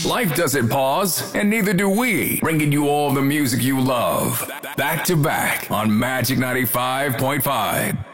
Life doesn't pause, and neither do we, bringing you all the music you love. Back to back on Magic 95.5.